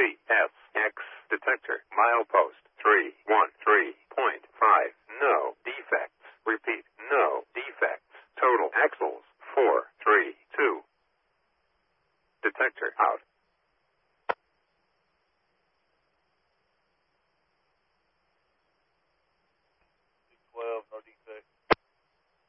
CSX detector. Milepost 313.5. No defects. Repeat, no defects. Total axles 432. Detector out.